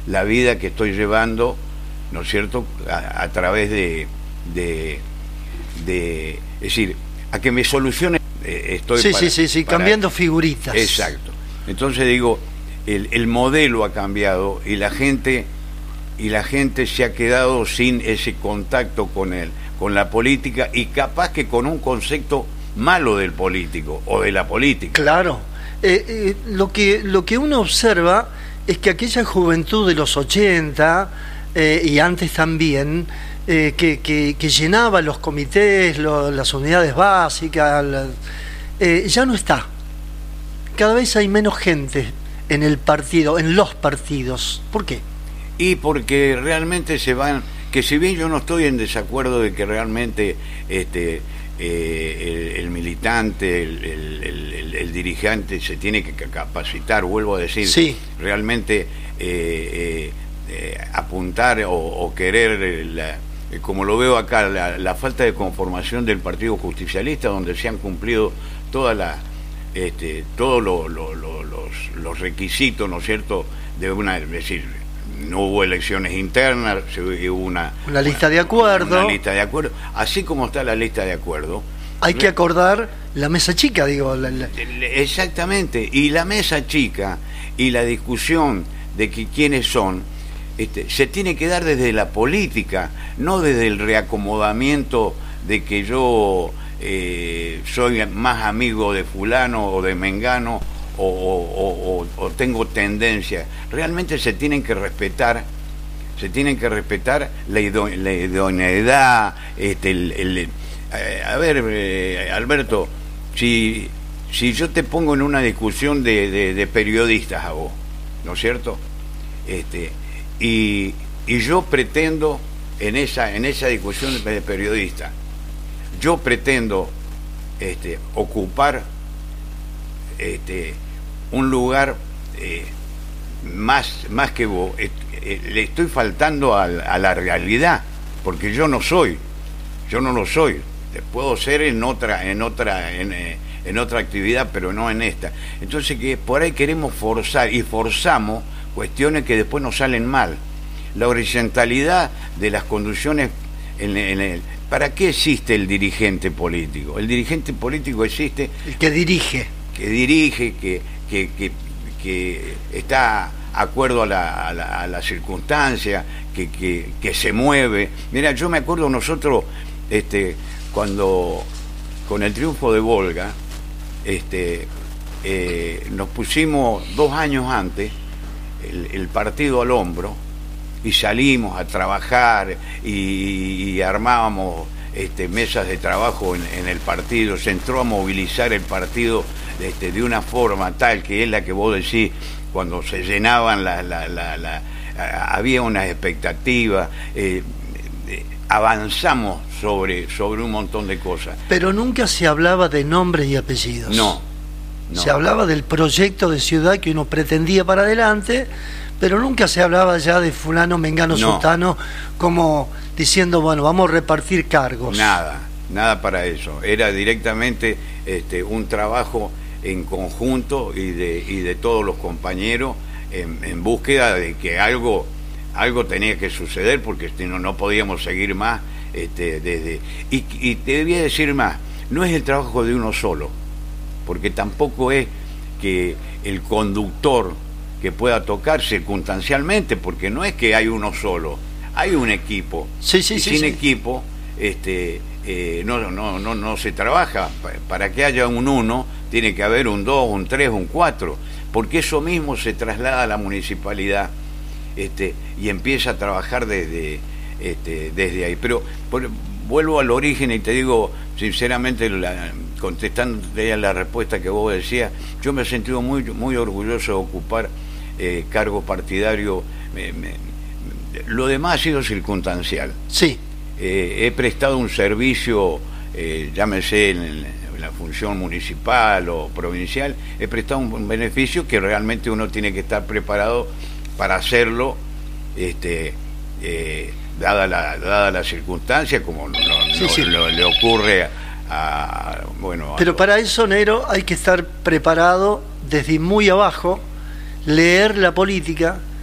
la vida que estoy llevando, ¿no es cierto?, a través es decir, a que me solucione, estoy cambiando figuritas. Exacto. Entonces digo, el modelo ha cambiado y la gente se ha quedado sin ese contacto con la política, y capaz que con un concepto malo del político o de la política. Claro. Lo que uno observa es que aquella juventud de los 80 y antes también, que llenaba los comités, las unidades básicas, ya no está. Cada vez hay menos gente en el partido, en los partidos. ¿Por qué? Y porque realmente se van, que si bien yo no estoy en desacuerdo de que realmente el militante, el dirigente se tiene que capacitar, vuelvo a decir, sí, realmente apuntar o querer, como lo veo acá, la falta de conformación del Partido Justicialista, donde se han cumplido todos los requisitos, ¿no es cierto?, es decir, no hubo elecciones internas, hubo una lista de acuerdo. Una lista de acuerdo. Así como está la lista de acuerdo, hay que acordar la mesa chica, digo. Exactamente. Y la mesa chica y la discusión de que quiénes son, se tiene que dar desde la política, no desde el reacomodamiento de que yo soy más amigo de fulano o de mengano, o tengo tendencia. Realmente se tienen que respetar la idoneidad. A ver, Alberto, si yo te pongo en una discusión de periodistas a vos, ¿no es cierto?, y yo pretendo en esa discusión de periodistas, yo pretendo ocupar un lugar más que vos, le estoy faltando a la realidad, porque yo no lo soy. Puedo ser en otra actividad, pero no en esta. Entonces, que por ahí queremos forzar y forzamos cuestiones que después nos salen mal. La horizontalidad de las conducciones ¿para qué existe el dirigente político? El dirigente político existe, el que dirige, que está acuerdo a la circunstancia, que se mueve. Mira, yo me acuerdo nosotros, cuando con el triunfo de Volga, nos pusimos 2 años antes el partido al hombro y salimos a trabajar y armábamos mesas de trabajo en el partido. Se entró a movilizar el partido de una forma tal que es la que vos decís, cuando se llenaban había una expectativa, avanzamos sobre un montón de cosas. Pero nunca se hablaba de nombres y apellidos. No. Se hablaba del proyecto de ciudad que uno pretendía para adelante, pero nunca se hablaba ya de fulano, mengano, sultano, como diciendo, bueno, vamos a repartir cargos. Nada para eso. Era directamente un trabajo en conjunto y de todos los compañeros en búsqueda de que algo tenía que suceder, porque no podíamos seguir más y te debía decir más, no es el trabajo de uno solo, porque tampoco es que el conductor que pueda tocar circunstancialmente, porque no es que hay uno solo, hay un equipo. Sin equipo no se trabaja. Para que haya un 1 tiene que haber un 2, un 3, un 4, porque eso mismo se traslada a la municipalidad y empieza a trabajar desde ahí. Pero vuelvo al origen y te digo sinceramente, contestando la respuesta que vos decías, yo me he sentido muy, muy orgulloso de ocupar cargo partidario. Lo demás ha sido circunstancial. Sí. He prestado un servicio, llámese en la función municipal o provincial, he prestado un beneficio que realmente uno tiene que estar preparado para hacerlo, dada la circunstancia, como le ocurre Pero para eso, Nero, hay que estar preparado desde muy abajo, leer la política